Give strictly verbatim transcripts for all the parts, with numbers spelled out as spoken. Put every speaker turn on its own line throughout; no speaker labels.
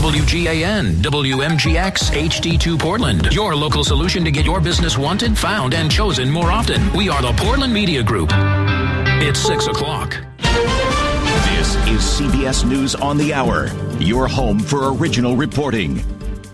W G A N, W M G X, H D two Portland. Your local solution to get your business wanted, found, and chosen more often. We are the Portland Media Group. It's six o'clock.
This is C B S News on the Hour, your home for original reporting.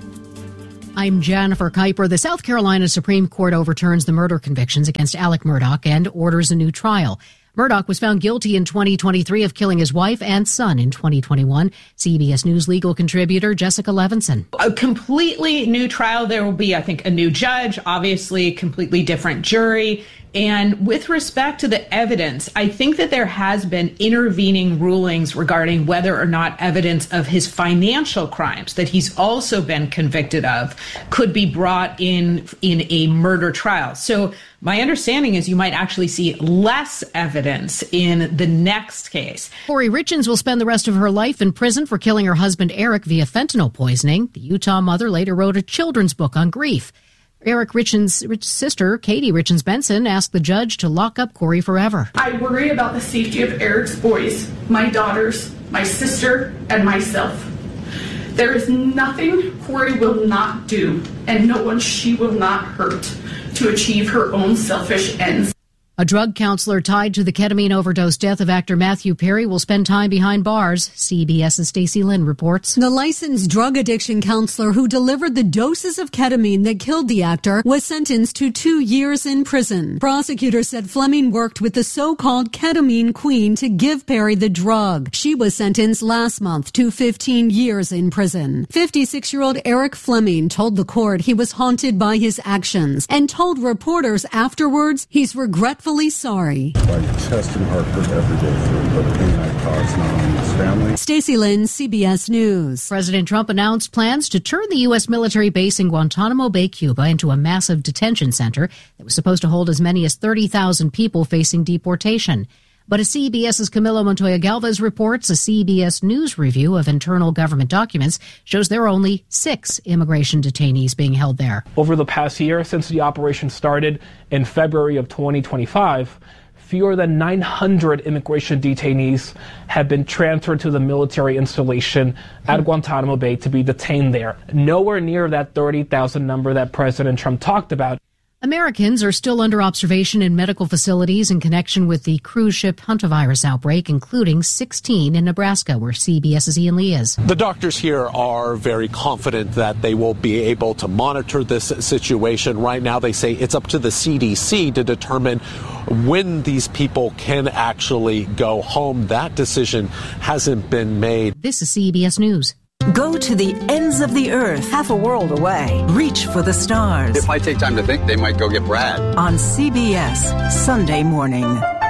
I'm Jennifer Kuiper. The South Carolina Supreme Court overturns the murder convictions against Alec Murdaugh and orders a new trial. Murdaugh was found guilty in twenty twenty-three of killing his wife and son in twenty twenty-one. C B S News legal contributor Jessica Levinson.
A completely new trial. There will be, I think, a new judge, obviously a completely different jury. And with respect to the evidence, I think that there has been intervening rulings regarding whether or not evidence of his financial crimes that he's also been convicted of could be brought in in a murder trial. So my understanding is you might actually see less evidence in the next case.
Corey Richins will spend the rest of her life in prison for killing her husband Eric via fentanyl poisoning. The Utah mother later wrote a children's book on grief. Eric Richins' sister, Katie Richins Benson, asked the judge to lock up Corey forever.
I worry about the safety of Eric's boys, my daughters, my sister, and myself. There is nothing Corey will not do, and no one she will not hurt to achieve her own selfish ends.
A drug counselor tied to the ketamine overdose death of actor Matthew Perry will spend time behind bars. CBS's Stacey Lynn reports.
The licensed drug addiction counselor who delivered the doses of ketamine that killed the actor was sentenced to two years in prison. Prosecutors said Fleming worked with the so-called ketamine queen to give Perry the drug. She was sentenced last month to fifteen years in prison. fifty-six-year-old Eric Fleming told the court he was haunted by his actions and told reporters afterwards he's regretful sorry.
Like chest and heart hurt every day for the pain I caused, not only his family.
Stacey Lynn, C B S News.
President Trump announced plans to turn the U S military base in Guantanamo Bay, Cuba, into a massive detention center that was supposed to hold as many as thirty thousand people facing deportation. But as CBS's Camilo Montoya Galvez reports, a C B S News review of internal government documents shows there are only six immigration detainees being held there.
Over the past year, since the operation started in February of twenty twenty-five, fewer than nine hundred immigration detainees have been transferred to the military installation at Guantanamo Bay to be detained there. Nowhere near that thirty thousand number that President Trump talked about.
Americans are still under observation in medical facilities in connection with the cruise ship hantavirus outbreak, including sixteen in Nebraska, where CBS's Ian Lee is.
The doctors here are very confident that they will be able to monitor this situation. Right now, they say it's up to the C D C to determine when these people can actually go home. That decision hasn't been made.
This is C B S News.
Go to the ends of the earth, half a world away. Reach for the stars.
If I take time to think, they might go get Brad.
On C B S, Sunday morning.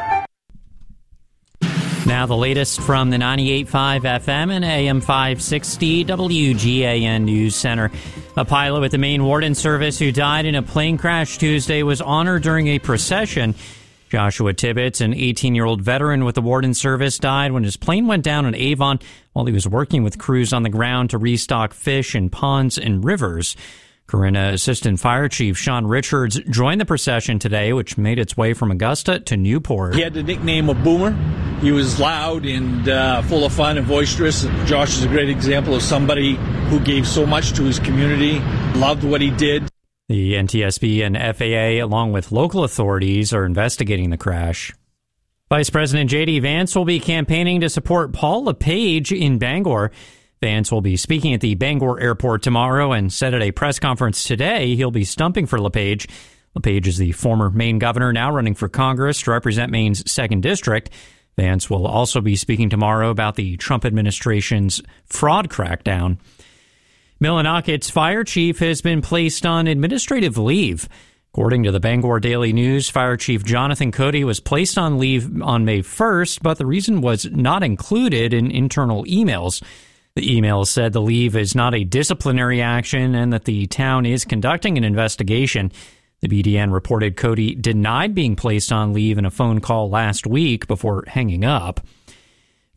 Now the latest from the ninety-eight point five F M and A M five sixty W G A N News Center. A pilot with the Maine Warden Service who died in a plane crash Tuesday was honored during a procession. Joshua Tibbetts, an eighteen-year-old veteran with the Warden Service, died when his plane went down in Avon while he was working with crews on the ground to restock fish in ponds and rivers. Corinna Assistant Fire Chief Sean Richards joined the procession today, which made its way from Augusta to Newport.
He had the nickname of Boomer. He was loud and uh, full of fun and boisterous. Josh is a great example of somebody who gave so much to his community, loved what he did.
The N T S B and F A A, along with local authorities, are investigating the crash. Vice President J D Vance will be campaigning to support Paul LePage in Bangor. Vance will be speaking at the Bangor airport tomorrow and said at a press conference today he'll be stumping for LePage. LePage is the former Maine governor, now running for Congress to represent Maine's second district. Vance will also be speaking tomorrow about the Trump administration's fraud crackdown. Millinocket's fire chief has been placed on administrative leave. According to the Bangor Daily News, Fire Chief Jonathan Cody was placed on leave on May first, but the reason was not included in internal emails. The email said the leave is not a disciplinary action and that the town is conducting an investigation. The B D N reported Cody denied being placed on leave in a phone call last week before hanging up.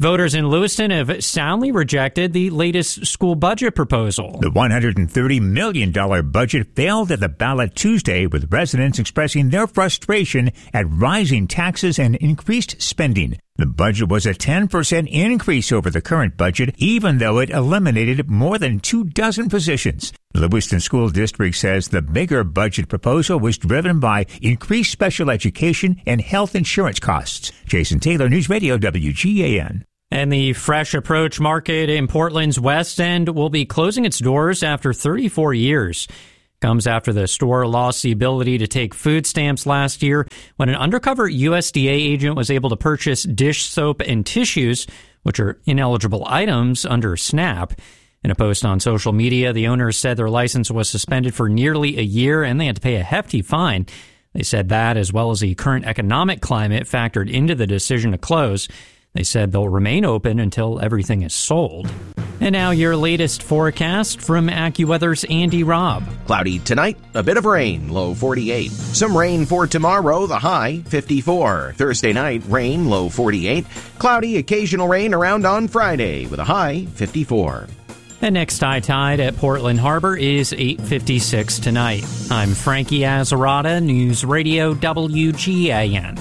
Voters in Lewiston have soundly rejected the latest school budget proposal.
The one hundred thirty million dollars budget failed at the ballot Tuesday, with residents expressing their frustration at rising taxes and increased spending. The budget was a ten percent increase over the current budget, even though it eliminated more than two dozen positions. The Lewiston School District says the bigger budget proposal was driven by increased special education and health insurance costs. Jason Taylor, News Radio W G A N.
And the Fresh Approach Market in Portland's West End will be closing its doors after thirty-four years. Comes after the store lost the ability to take food stamps last year when an undercover U S D A agent was able to purchase dish soap and tissues, which are ineligible items under SNAP. In a post on social media, the owners said their license was suspended for nearly a year and they had to pay a hefty fine. They said that, as well as the current economic climate, factored into the decision to close. They said they'll remain open until everything is sold. And now your latest forecast from AccuWeather's Andy Robb.
Cloudy tonight, a bit of rain, low forty-eight. Some rain for tomorrow, the high fifty-four. Thursday night, rain, low forty-eight. Cloudy, occasional rain around on Friday with a high fifty-four.
And next high tide at Portland Harbor is eight fifty-six tonight. I'm Frankie Azzarata, News Radio W G A N.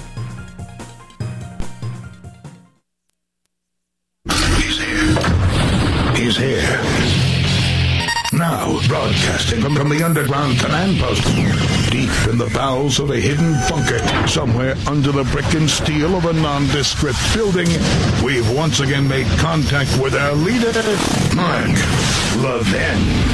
He's here. Now, broadcasting from, from the underground command post, deep in the bowels of a hidden bunker, somewhere under the brick and steel of a nondescript building, we've once again made contact with our leader, Mark Levin.